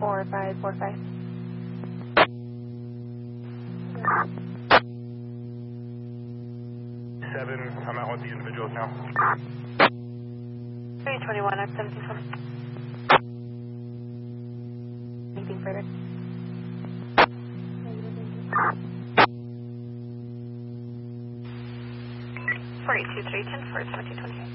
4545. I'm out with the individuals now. 321 at 1720. Anything further? 482 310 for 1720.